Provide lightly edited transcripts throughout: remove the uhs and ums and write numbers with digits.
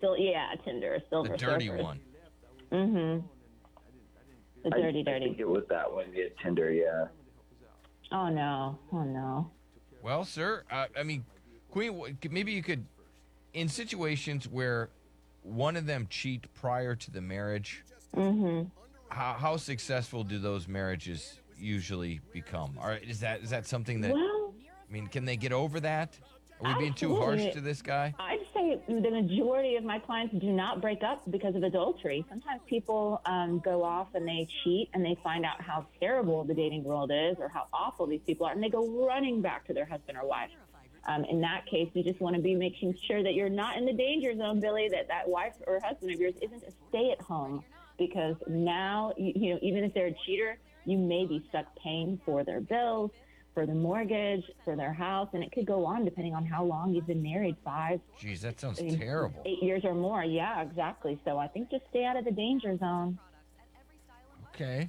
Still, yeah, Tinder, Silver The dirty Surfers. one. Mm-hmm. The dirty, I dirty. think it was that one. Yeah, Tinder. Yeah. Oh no. Oh no. Well, sir, I mean, Queen, maybe you could, in situations where one of them cheat prior to the marriage, Mm-hmm. how successful do those marriages usually become? Or is that something that, Well, I mean, can they get over that? Are we being too harsh absolutely. to this guy? I'd say the majority of my clients do not break up because of adultery. Sometimes people go off and they cheat and they find out how terrible the dating world is or how awful these people are, and they go running back to their husband or wife. In that case, you just want to be making sure that you're not in the danger zone, Billy, that wife or husband of yours isn't a stay-at-home, because now, even if they're a cheater, you may be stuck paying for their bills, for the mortgage, for their house, and it could go on depending on how long you've been married, 5, Jeez, that sounds I mean, terrible. 8 years or more. Yeah, exactly. So I think just stay out of the danger zone. Okay.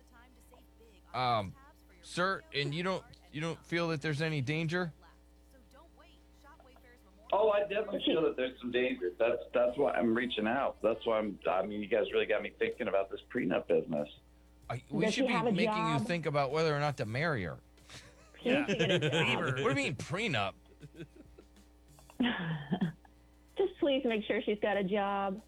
Sir, and you don't feel that there's any danger? Oh, I definitely feel that there's some danger. That's why I'm reaching out. That's why I mean, you guys really got me thinking about this prenup business. We Does should he be have a making you job? think about whether or not to marry her. Yeah. She needs to get a Leave job. her. What do you mean prenup? Just please make sure she's got a job.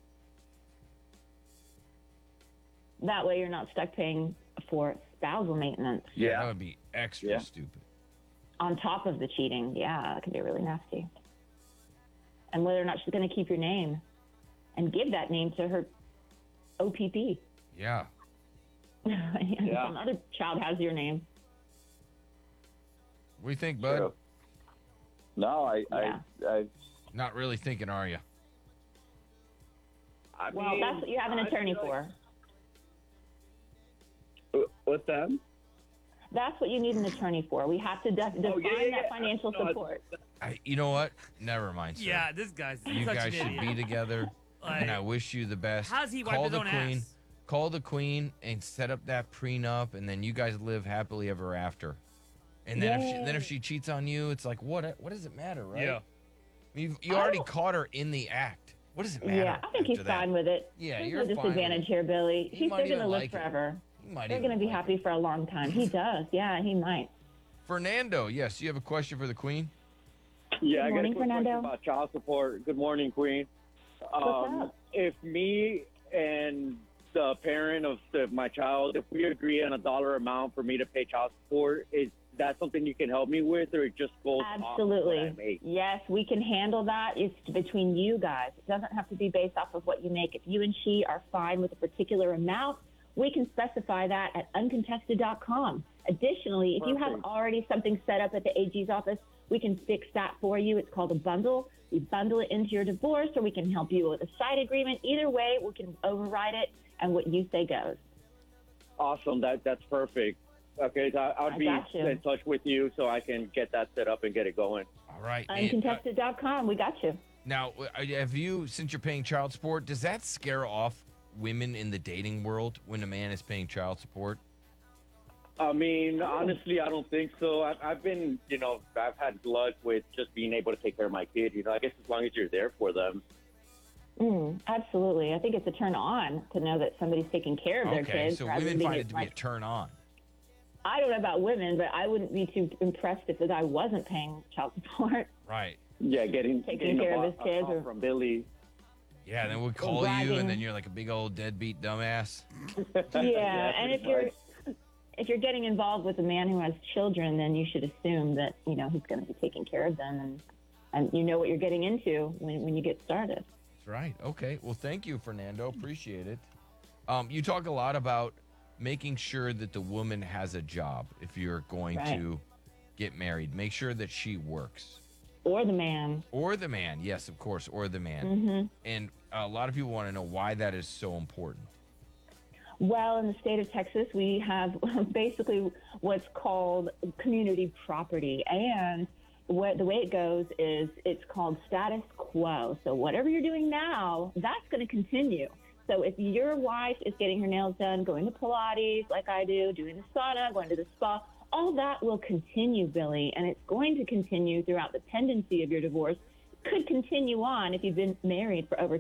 That way you're not stuck paying for spousal maintenance That Yeah. would be extra Yeah. stupid. on top of the cheating. Yeah, that can be really nasty. And whether or not she's going to keep your name and give that name to her OPP. Yeah. Some other child has your name. What do you think, bud? True. No, Yeah. I Not really thinking, are you? Well, that's what you have an attorney for. What's that? That's what you need an attorney for. We have to define yeah. that financial No, support. You know what? Never mind, sir. Yeah, this guy's You such guys an should idiot. be together, Like, and I wish you the best. how's he wipe Call his the own queen. ass? Call the queen and set up that prenup, and then you guys live happily ever after. And then if she cheats on you, it's like what does it matter, right? Yeah. You already caught her in the act. What does it matter? Yeah, I think he's after that? fine with it. Yeah, There's you're no fine with disadvantage it. here, Billy. He might They're going even to live like it. forever. He might They're even going to be like happy it. for a long time. He does. Yeah, he might. Fernando, yes, you have a question for the queen? Yeah, Good morning, I got a quick question Fernando. about child support. Good morning, Queen. What's up? If me and the parent of my child, if we agree on a dollar amount for me to pay child support, is that something you can help me with, or it just goes off of what I Absolutely. make? Yes, we can handle that. It's between you guys. It doesn't have to be based off of what you make. If you and she are fine with a particular amount, we can specify that at uncontested.com. Additionally, if you have Perfect. already something set up at the AG's office, we can fix that for you. It's called a bundle. We bundle it into your divorce, or we can help you with a side agreement. Either way, we can override it, and what you say goes. Awesome. That's perfect. Okay, so I'll I be got you. in touch with you so I can get that set up and get it going. All right. And, Uncontested.com. We got you. now, have you, since you're paying child support, does that scare off women in the dating world when a man is paying child support? I mean, honestly, I don't think so. I've been, I've had luck with just being able to take care of my kid. I guess as long as you're there for them. Absolutely. I think it's a turn on to know that somebody's taking care of their Okay, kids. so rather women than find being it to be a like- turn on. I don't know about women, but I wouldn't be too impressed if the guy wasn't paying child support. Right. Yeah, getting care of his a kids call or- from Billy. Yeah, then we call you, bragging. and then you're like a big old deadbeat dumbass. Yeah, and pretty if you're getting involved with a man who has children, then you should assume that he's going to be taking care of them, and you know what you're getting into when you get started. That's right. Okay. Well, thank you, Fernando. Appreciate it. You talk a lot about making sure that the woman has a job if you're going Right. to get married. Make sure that she works. Or the man. Or the man. Yes, of course, or the man. Mm-hmm. And a lot of people want to know why that is so important. Well, in the state of Texas, we have basically what's called community property. And the way it goes is it's called status quo. So whatever you're doing now, that's going to continue. So if your wife is getting her nails done, going to Pilates like I do, doing the sauna, going to the spa, all that will continue, Billy. And it's going to continue throughout the pendency of your divorce. Could continue on if you've been married for over